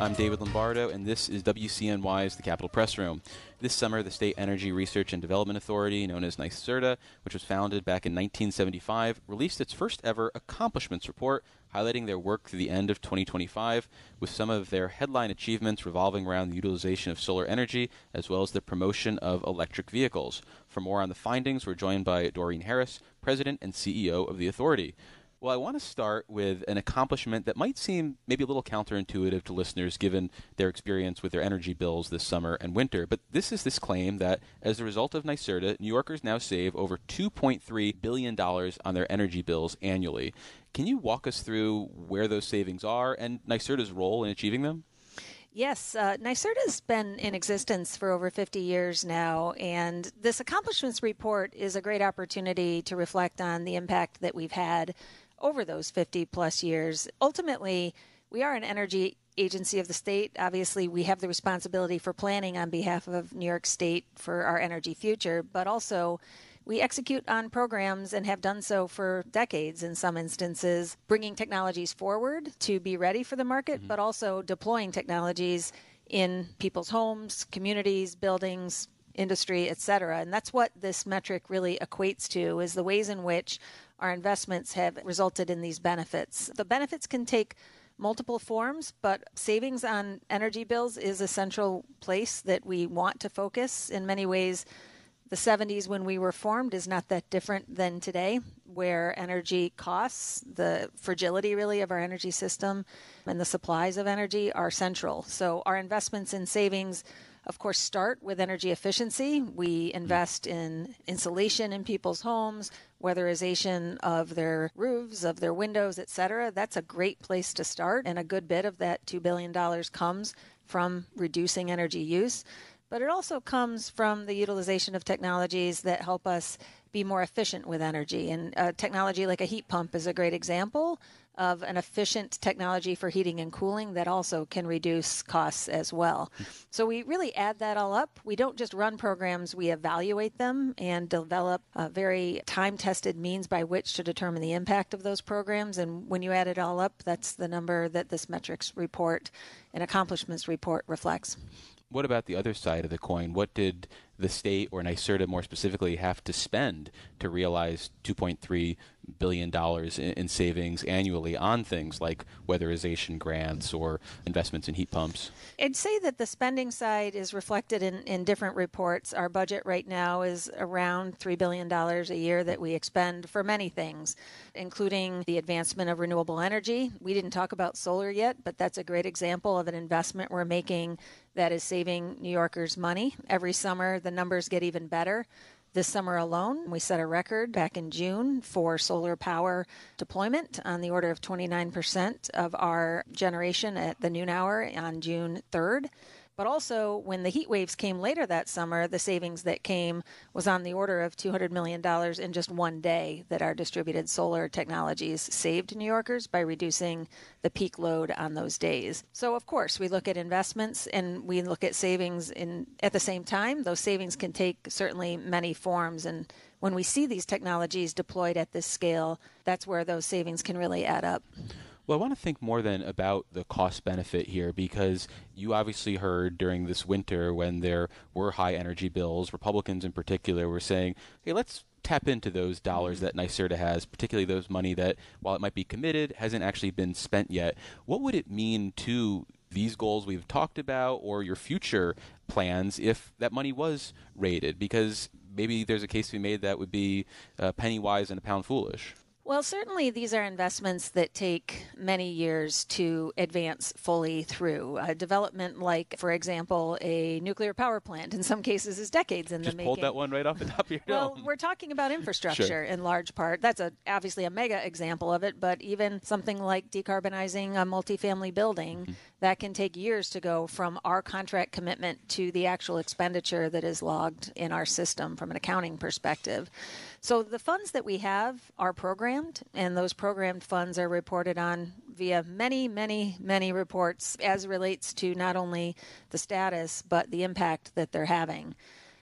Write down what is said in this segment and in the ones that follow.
I'm David Lombardo, and this is WCNY's The Capitol Press Room. This summer, the State Energy Research and Development Authority, known as NYSERDA, which was founded back in 1975, released its first ever accomplishments report, highlighting their work through the end of 2025, with some of their headline achievements revolving around the utilization of solar energy, as well as the promotion of electric vehicles. For more on the findings, we're joined by Doreen Harris, President and CEO of the authority. Well, I want to start with an accomplishment that might seem maybe a little counterintuitive to listeners given their experience with their energy bills this summer and winter. But this is this claim that as a result of NYSERDA, New Yorkers now save over $2.3 billion on their energy bills annually. Can you walk us through where those savings are and NYSERDA's role in achieving them? Yes, NYSERDA has been in existence for over 50 years now, and this accomplishments report is a great opportunity to reflect on the impact that we've had over those 50 plus years. Ultimately, we are an energy agency of the state. Obviously, we have the responsibility for planning on behalf of New York State for our energy future, but also we execute on programs and have done so for decades in some instances, bringing technologies forward to be ready for the market, but also deploying technologies in people's homes, communities, buildings, industry, et cetera. And that's what this metric really equates to, is the ways in which our investments have resulted in these benefits. The benefits can take multiple forms, but savings on energy bills is a central place that we want to focus. In many ways, the 70s when we were formed is not that different than today, where energy costs, the fragility really of our energy system, and the supplies of energy are central. So our investments in savings, of course, start with energy efficiency. We invest in insulation in people's homes, weatherization of their roofs, of their windows, et cetera. That's a great place to start, and a good bit of that $2 billion comes from reducing energy use. But it also comes from the utilization of technologies that help us be more efficient with energy. And technology like a heat pump is a great example of an efficient technology for heating and cooling that also can reduce costs as well. So we really add that all up. We don't just run programs, we evaluate them and develop very time-tested means by which to determine the impact of those programs. And when you add it all up, that's the number that this metrics report and accomplishments report reflects. What about the other side of the coin? What did the state, or NYSERDA more specifically, have to spend to realize $2.3 billion in savings annually on things like weatherization grants or investments in heat pumps? I'd say that the spending side is reflected in different reports. Our budget right now is around $3 billion a year that we expend for many things, including the advancement of renewable energy. We didn't talk about solar yet, but that's a great example of an investment we're making that is saving New Yorkers money. Every summer, the numbers get even better. This summer alone, we set a record back in June for solar power deployment on the order of 29% of our generation at the noon hour on June 3rd. But also, when the heat waves came later that summer, the savings that came was on the order of $200 million in just one day that our distributed solar technologies saved New Yorkers by reducing the peak load on those days. So, of course, we look at investments and we look at savings at the same time. Those savings can take certainly many forms. And when we see these technologies deployed at this scale, that's where those savings can really add up. Well, I want to think more then about the cost benefit here, because you obviously heard during this winter when there were high energy bills, Republicans in particular were saying, hey, let's tap into those dollars that NYSERDA has, particularly those money that, while it might be committed, hasn't actually been spent yet. What would it mean to these goals we've talked about or your future plans if that money was rated? Because maybe there's a case to be made that would be penny wise and a pound foolish. Well, certainly these are investments that take many years to advance fully through. Development like, for example, a nuclear power plant in some cases is decades in the making. Just pulled that one right off the top of your dome. Well, we're talking about infrastructure Sure. in large part. That's obviously a mega example of it, but even something like decarbonizing a multifamily building, that can take years to go from our contract commitment to the actual expenditure that is logged in our system from an accounting perspective. So the funds that we have are programmed, and those programmed funds are reported on via many, many, many reports as relates to not only the status, but the impact that they're having.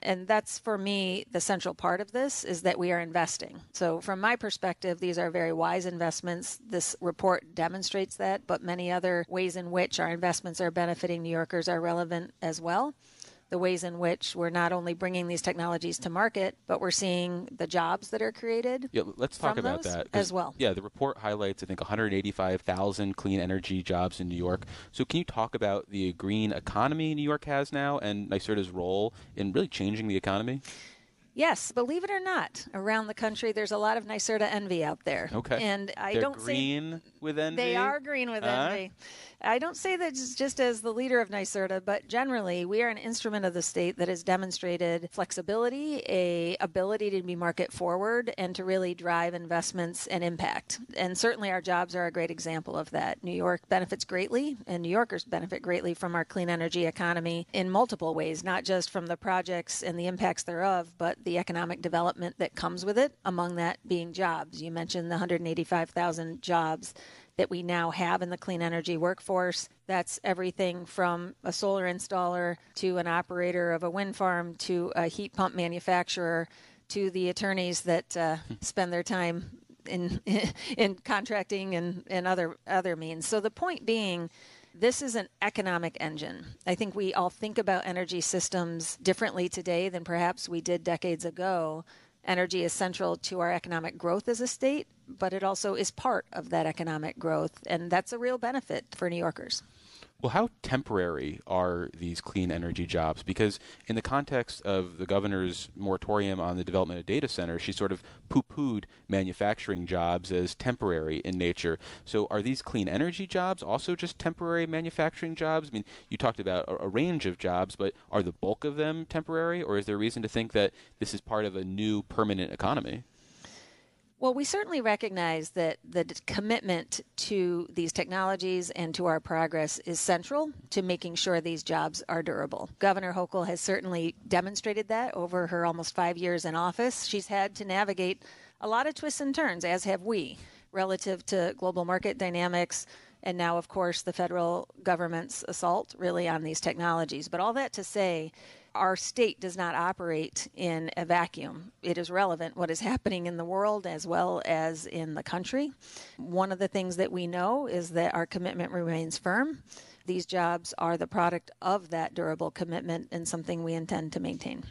And that's, for me, the central part of this is that we are investing. So from my perspective, these are very wise investments. This report demonstrates that, but many other ways in which our investments are benefiting New Yorkers are relevant as well. The ways in which we're not only bringing these technologies to market, but we're seeing the jobs that are created. Yeah, let's talk about that as well. Yeah, the report highlights, I think, 185,000 clean energy jobs in New York. So can you talk about the green economy New York has now and NYSERDA's role in really changing the economy? Yes, believe it or not, around the country, there's a lot of NYSERDA envy out there. Okay. And They're green with envy? They are green with envy. I don't say that just as the leader of NYSERDA, but generally, we are an instrument of the state that has demonstrated flexibility, a ability to be market forward, and to really drive investments and impact. And certainly our jobs are a great example of that. New York benefits greatly, and New Yorkers benefit greatly from our clean energy economy in multiple ways, not just from the projects and the impacts thereof, but the economic development that comes with it, among that being jobs. You mentioned the 185,000 jobs that we now have in the clean energy workforce. That's everything from a solar installer to an operator of a wind farm to a heat pump manufacturer to the attorneys that spend their time in contracting and other means. So the point being, this is an economic engine. I think we all think about energy systems differently today than perhaps we did decades ago. Energy is central to our economic growth as a state, but it also is part of that economic growth, and that's a real benefit for New Yorkers. Well, how temporary are these clean energy jobs? Because in the context of the governor's moratorium on the development of data centers, she sort of poo-pooed manufacturing jobs as temporary in nature. So are these clean energy jobs also just temporary manufacturing jobs? I mean, you talked about a range of jobs, but are the bulk of them temporary, or is there reason to think that this is part of a new permanent economy? Well, we certainly recognize that the commitment to these technologies and to our progress is central to making sure these jobs are durable. Governor Hochul has certainly demonstrated that over her almost 5 years in office. She's had to navigate a lot of twists and turns, as have we, relative to global market dynamics, and now, of course, the federal government's assault really on these technologies. But all that to say, our state does not operate in a vacuum. It is relevant what is happening in the world as well as in the country. One of the things that we know is that our commitment remains firm. These jobs are the product of that durable commitment and something we intend to maintain.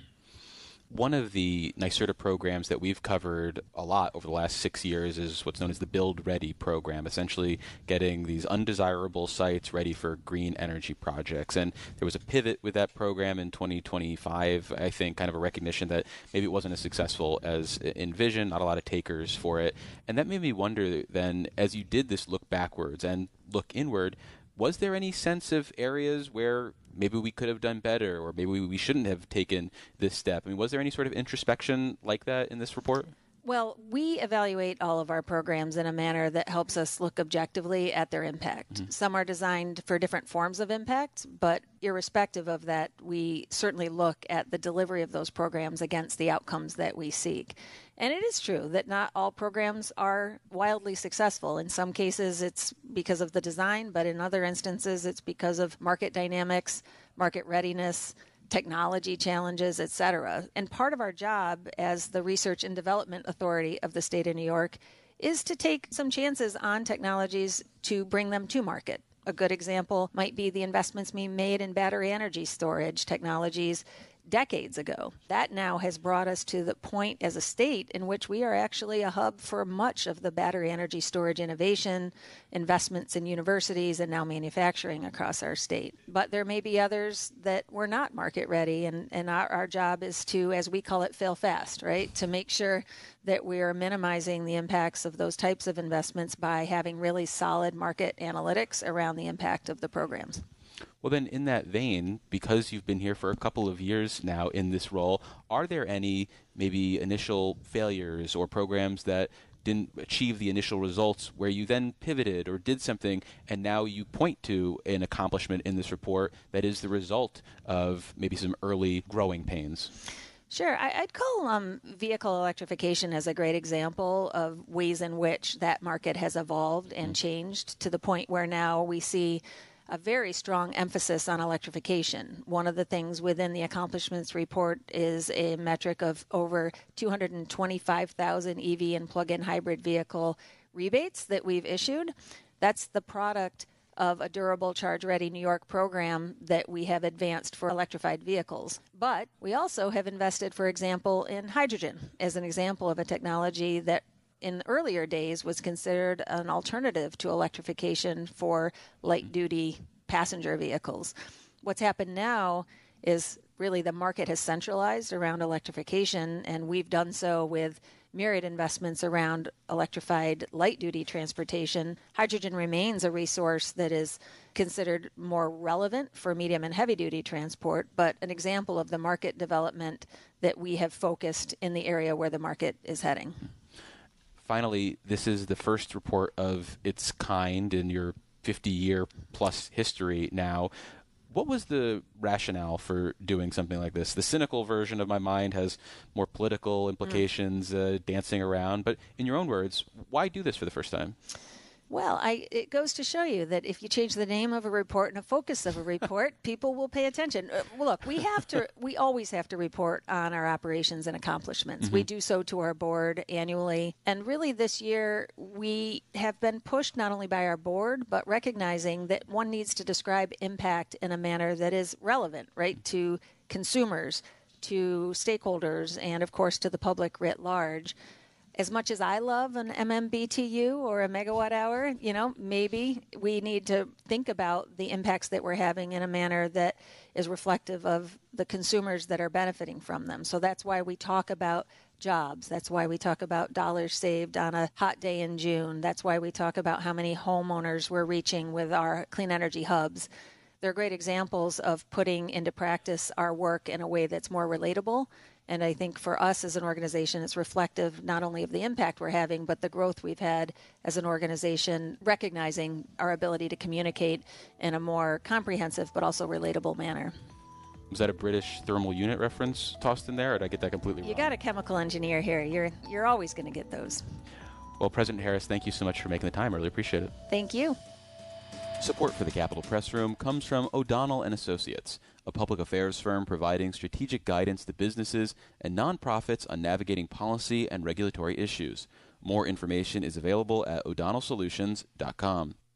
One of the NYSERDA programs that we've covered a lot over the last 6 years is what's known as the Build Ready program, essentially getting these undesirable sites ready for green energy projects. And there was a pivot with that program in 2025, I think, kind of a recognition that maybe it wasn't as successful as envisioned, not a lot of takers for it. And that made me wonder then, as you did this look backwards and look inward, was there any sense of areas where maybe we could have done better or maybe we shouldn't have taken this step? I mean, was there any sort of introspection like that in this report? Well, we evaluate all of our programs in a manner that helps us look objectively at their impact. Mm-hmm. Some are designed for different forms of impact, but irrespective of that, we certainly look at the delivery of those programs against the outcomes that we seek. And it is true that not all programs are wildly successful. In some cases, it's because of the design, but in other instances, it's because of market dynamics, market readiness, technology challenges, et cetera. And part of our job as the Research and Development Authority of the state of New York is to take some chances on technologies to bring them to market. A good example might be the investments we made in battery energy storage technologies decades ago. That now has brought us to the point as a state in which we are actually a hub for much of the battery energy storage innovation, investments in universities, and now manufacturing across our state. But there may be others that were not market ready, and our job is to, as we call it, fail fast, right? To make sure that we are minimizing the impacts of those types of investments by having really solid market analytics around the impact of the programs. Well, then, in that vein, because you've been here for a couple of years now in this role, are there any maybe initial failures or programs that didn't achieve the initial results where you then pivoted or did something and now you point to an accomplishment in this report that is the result of maybe some early growing pains? Sure. I'd call vehicle electrification as a great example of ways in which that market has evolved and changed to the point where now we see a very strong emphasis on electrification. One of the things within the accomplishments report is a metric of over 225,000 EV and plug-in hybrid vehicle rebates that we've issued. That's the product of a durable charge-ready New York program that we have advanced for electrified vehicles. But we also have invested, for example, in hydrogen as an example of a technology that in earlier days was considered an alternative to electrification for light-duty passenger vehicles. What's happened now is really the market has centralized around electrification, and we've done so with myriad investments around electrified light-duty transportation. Hydrogen remains a resource that is considered more relevant for medium and heavy-duty transport, but an example of the market development that we have focused in the area where the market is heading. Finally, this is the first report of its kind in your 50-year plus history now. What was the rationale for doing something like this? The cynical version of my mind has more political implications dancing around, but in your own words, why do this for the first time? Well, it goes to show you that if you change the name of a report and a focus of a report, people will pay attention. Look, we always have to report on our operations and accomplishments. Mm-hmm. We do so to our board annually. And really this year, we have been pushed not only by our board, but recognizing that one needs to describe impact in a manner that is relevant, right, to consumers, to stakeholders, and of course to the public writ large. As much as I love an MMBTU or a megawatt hour, maybe we need to think about the impacts that we're having in a manner that is reflective of the consumers that are benefiting from them. So that's why we talk about jobs. That's why we talk about dollars saved on a hot day in June. That's why we talk about how many homeowners we're reaching with our clean energy hubs. They're great examples of putting into practice our work in a way that's more relatable. And I think for us as an organization, it's reflective not only of the impact we're having, but the growth we've had as an organization, recognizing our ability to communicate in a more comprehensive but also relatable manner. Was that a British thermal unit reference tossed in there, or did I get that completely wrong? You got a chemical engineer here. You're always going to get those. Well, President Harris, thank you so much for making the time. I really appreciate it. Thank you. Support for the Capitol Press Room comes from O'Donnell & Associates, a public affairs firm providing strategic guidance to businesses and nonprofits on navigating policy and regulatory issues. More information is available at o'donnellsolutions.com.